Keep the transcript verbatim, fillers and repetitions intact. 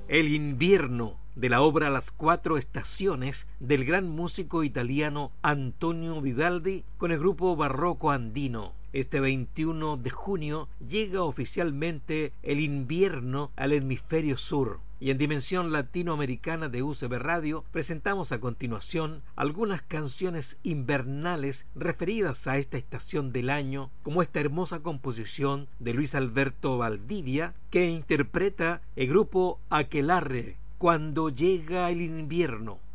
El invierno, de la obra Las Cuatro Estaciones del gran músico italiano Antonio Vivaldi con el grupo Barroco Andino. Este veintiuno de junio llega oficialmente el invierno al hemisferio sur. Y en dimensión latinoamericana de U C B Radio presentamos a continuación algunas canciones invernales referidas a esta estación del año, como esta hermosa composición de Luis Alberto Valdivia que interpreta el grupo Aquelarre, Cuando llega el invierno.